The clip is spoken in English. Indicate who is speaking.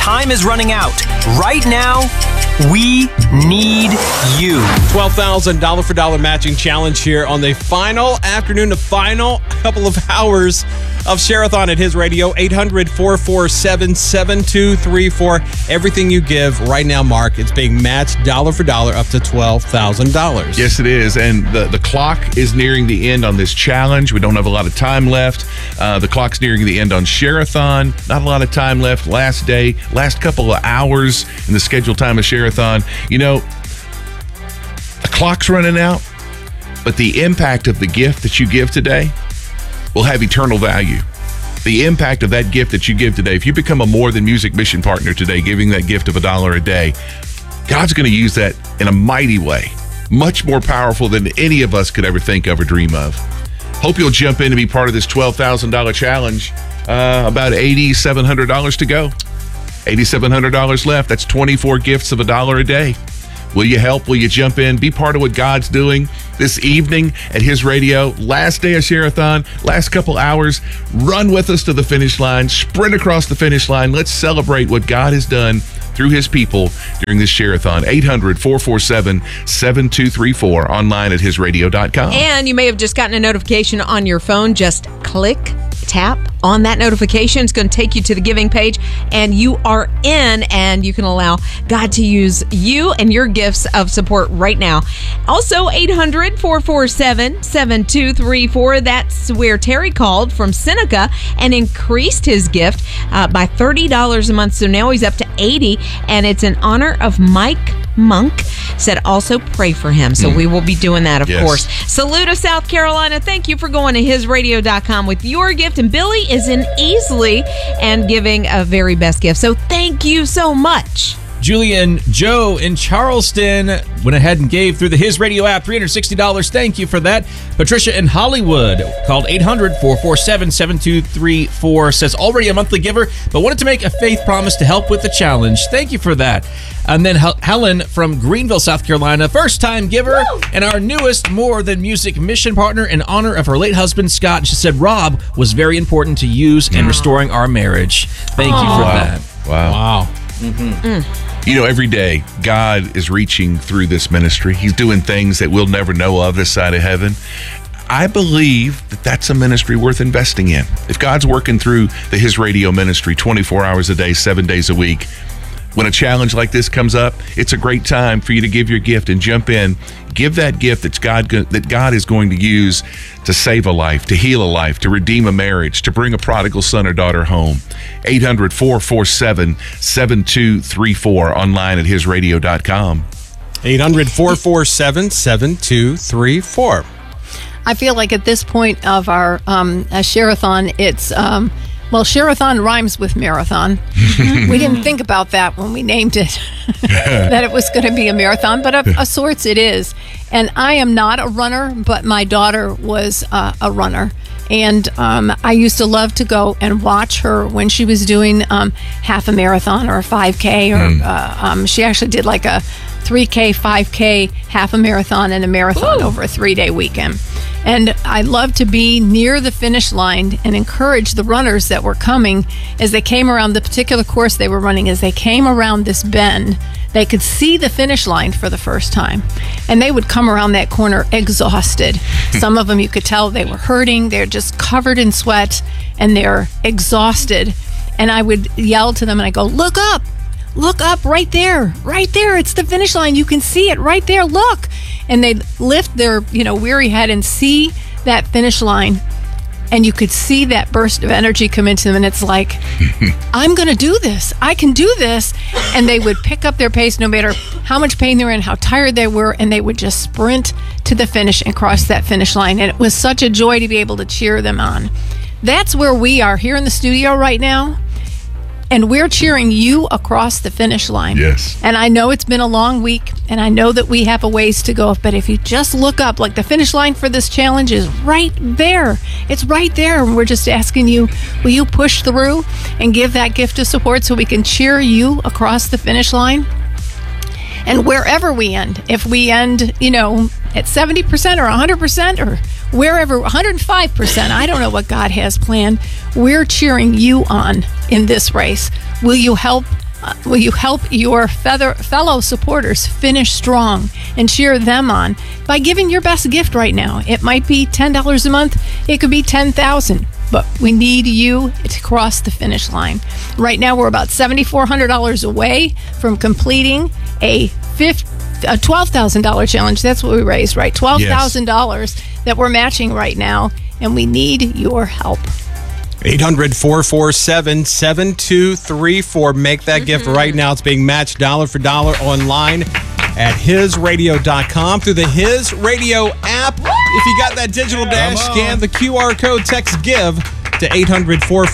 Speaker 1: time is running out. Right now, we need you.
Speaker 2: $12,000 for dollar matching challenge here on the final afternoon, the final couple of hours of Share-a-thon at His Radio. 800-447-7234. Everything you give right now, Mark, it's being matched dollar for dollar up to $12,000.
Speaker 3: Yes, it is. And the clock is nearing the end on this challenge. We don't have a lot of time left. The clock's nearing the end on Share-a-thon. Not a lot of time left. Last day, last couple of hours in the scheduled time of Share-a-thon. You know, the clock's running out, but the impact of the gift that you give today will have eternal value. The impact of that gift that you give today, if you become a More Than Music mission partner today, giving that gift of $1 a day, God's going to use that in a mighty way, much more powerful than any of us could ever think of or dream of. Hope you'll jump in and be part of this $12,000 challenge. About $8,700 to go. $8,700 left. That's 24 gifts of $1 a day. Will you help? Will you jump in? Be part of what God's doing this evening at His Radio. Last day of Share-a-thon, last couple hours. Run with us to the finish line. Sprint across the finish line. Let's celebrate what God has done through His people during this Share-a-thon. 800-447-7234. Online at hisradio.com.
Speaker 4: And you may have just gotten a notification on your phone. Just tap on that notification. It's going to take you to the giving page, and you are in, and you can allow God to use you and your gifts of support right now. Also, 800-447-7234. That's where Terry called from Seneca and increased his gift by $30 a month. So now he's up to $80, and it's in honor of Mike Monk. Said also pray for him. So we will be doing that, of course. Saluda, South Carolina. Thank you for going to hisradio.com with your gift. And Billy is in Easley and giving a very best gift. So thank you so much.
Speaker 5: Julian Joe in Charleston went ahead and gave through the His Radio app $360. Thank you for that. Patricia in Hollywood called 800-447-7234. Says already a monthly giver, but wanted to make a faith promise to help with the challenge. Thank you for that. And then Helen from Greenville, South Carolina, first-time giver. Woo! And our newest More Than Music mission partner in honor of her late husband, Scott. She said Rob was very important to use in restoring our marriage. Thank you for that.
Speaker 3: Wow. You know, every day, God is reaching through this ministry. He's doing things that we'll never know of this side of heaven. I believe that that's a ministry worth investing in. If God's working through the His Radio ministry 24 hours a day, 7 days a week, when a challenge like this comes up, it's a great time for you to give your gift and jump in. Give that gift that God is going to use to save a life, to heal a life, to redeem a marriage, to bring a prodigal son or daughter home. 800-447-7234. Online at hisradio.com.
Speaker 2: 800-447-7234.
Speaker 6: I feel like at this point of our Share-a-thon, it's... well, Share-a-thon rhymes with marathon. We didn't think about that when we named it, that it was going to be a marathon, but of sorts it is. And I am not a runner, but my daughter was a runner. And I used to love to go and watch her when she was doing half a marathon or a 5K. Or she actually did like a 3K, 5K, half a marathon, and a marathon over a 3-day weekend. And I love to be near the finish line and encourage the runners that were coming as they came around the particular course they were running. As they came around this bend, they could see the finish line for the first time. And they would come around that corner exhausted. Some of them, you could tell they were hurting. They're just covered in sweat and they're exhausted. And I would yell to them and I go, look up right there, it's the finish line. You can see it right there, look. And they'd lift their, weary head and see that finish line. And you could see that burst of energy come into them. And it's like, I'm going to do this. I can do this. And they would pick up their pace no matter how much pain they were in, how tired they were. And they would just sprint to the finish and cross that finish line. And it was such a joy to be able to cheer them on. That's where we are here in the studio right now. And we're cheering you across the finish line.
Speaker 3: Yes.
Speaker 6: And I know it's been a long week, and I know that we have a ways to go. But if you just look up, like the finish line for this challenge is right there. It's right there. And we're just asking you, will you push through and give that gift of support so we can cheer you across the finish line? And wherever we end, if we end, at 70% or 100% or wherever, 105%, I don't know what God has planned. We're cheering you on in this race. Will you help will you help your fellow supporters finish strong and cheer them on by giving your best gift right now? It might be $10 a month. It could be $10,000. But we need you to cross the finish line. Right now, we're about $7,400 away from completing a $12,000 challenge. That's what we raised, right? $12,000 that we're matching right now, and we need your help.
Speaker 2: 800-447-7234. Make that gift right now. It's being matched dollar for dollar online at hisradio.com through the His Radio app. If you got that digital dash, scan the QR code, text GIVE to 800-447